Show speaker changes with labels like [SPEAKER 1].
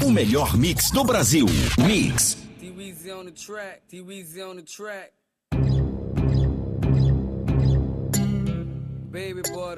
[SPEAKER 1] O melhor mix do Brasil. Mix.
[SPEAKER 2] D-Weezy on the track. D-Weezy on the track. Baby boy.